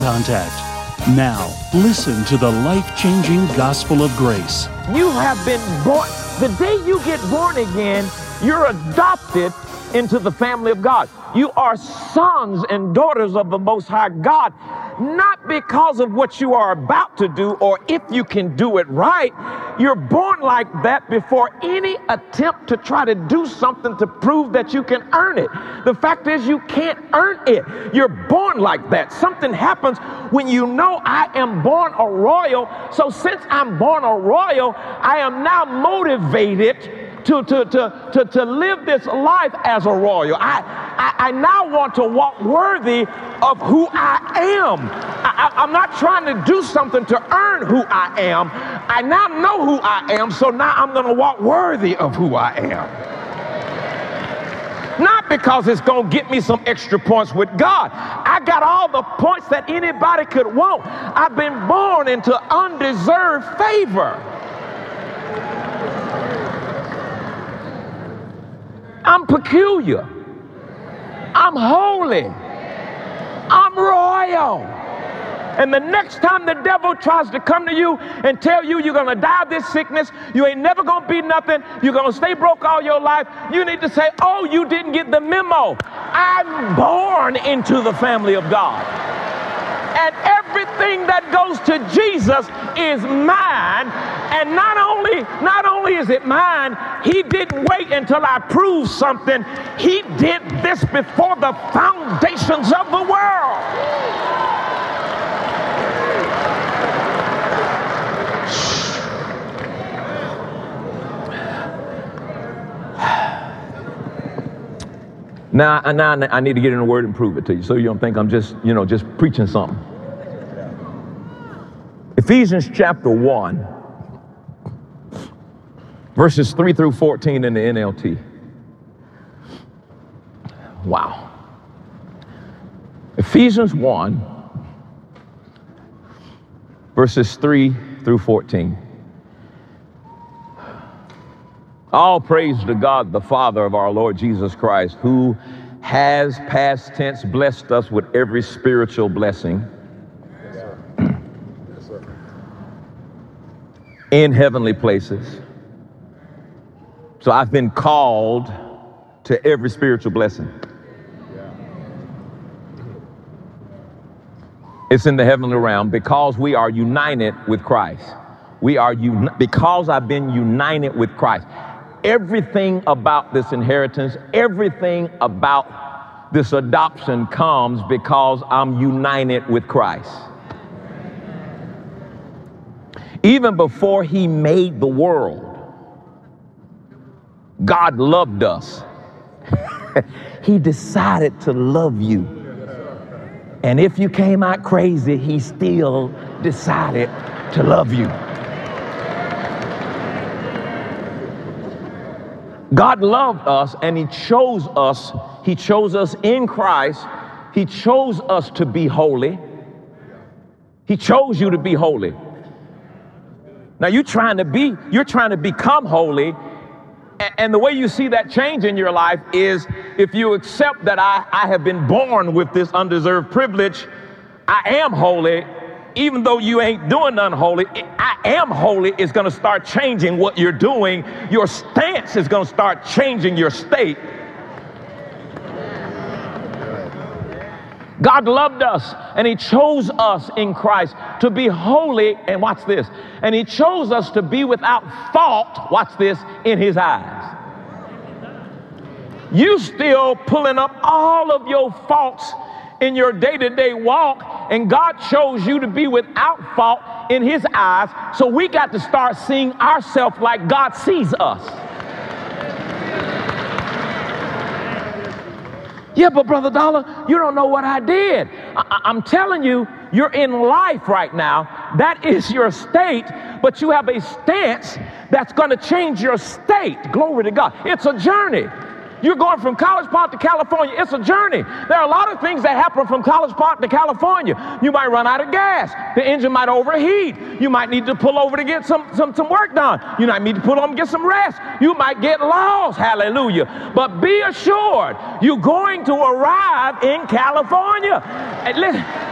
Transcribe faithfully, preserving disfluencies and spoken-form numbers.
contact. Now, listen to the life-changing gospel of grace. You have been born. The day you get born again, you're adopted into the family of God. You are sons and daughters of the Most High God, not because of what you are about to do or if you can do it right. You're born like that before any attempt to try to do something to prove that you can earn it. The fact is, you can't earn it. You're born like that. Something happens when you know I am born a royal. So since I'm born a royal, I am now motivated To, to, to, to, to live this life as a royal. I, I, I now want to walk worthy of who I am. I, I, I'm not trying to do something to earn who I am. I now know who I am, so now I'm going to walk worthy of who I am. Not because it's going to get me some extra points with God. I got all the points that anybody could want. I've been born into undeserved favor. I'm peculiar. I'm holy. I'm royal. And the next time the devil tries to come to you and tell you you're going to die of this sickness, you ain't never going to be nothing, you're going to stay broke all your life, you need to say, oh, you didn't get the memo. I'm born into the family of God. And everything that goes to Jesus is mine. And not only, not only is it mine, he didn't wait until I proved something. He did this before the foundations of the world. Now, now I need to get in the word and prove it to you so you don't think I'm just, you know, just preaching something. Ephesians chapter one, verses three through fourteen in the N L T. Wow. Ephesians one, verses three through fourteen. All praise to God, the Father of our Lord Jesus Christ, who has past tense blessed us with every spiritual blessing in heavenly places. So I've been called to every spiritual blessing. It's in the heavenly realm because we are united with Christ. We are uni- because I've been united with Christ. Everything about this inheritance, everything about this adoption comes because I'm united with Christ. Even before he made the world, God loved us. He decided to love you. And if you came out crazy, he still decided to love you. God loved us and he chose us. He chose us in Christ. He chose us to be holy. He chose you to be holy. Now you're trying to be, you're trying to become holy. And the way you see that change in your life is if you accept that I, I have been born with this undeserved privilege. I am holy. Even though you ain't doing unholy, I am holy is going to start changing what you're doing. Your stance is going to start changing your state. God loved us and he chose us in Christ to be holy. And watch this. And he chose us to be without fault. Watch this, in his eyes. You still pulling up all of your faults in your day-to-day walk, and God chose you to be without fault in his eyes. So we got to start seeing ourselves like God sees us. Yeah, but Brother Dollar, you don't know what I did. I- I'm telling you, you're in life right now. That is your state, but you have a stance that's going to change your state. Glory to God. It's a journey. You're going from College Park to California. It's a journey. There are a lot of things that happen from College Park to California. You might run out of gas. The engine might overheat. You might need to pull over to get some, some, some work done. You might need to pull over and get some rest. You might get lost. Hallelujah. But be assured, you're going to arrive in California. And listen,